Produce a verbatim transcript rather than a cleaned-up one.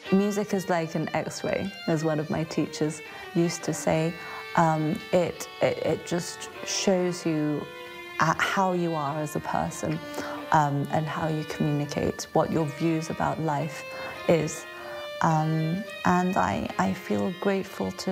Music is like an X-ray, as one of my teachers used to say. Um, it, it, it just shows you how you are as a person, um, and how you communicate, what your views about life is. Um, and I, I feel grateful to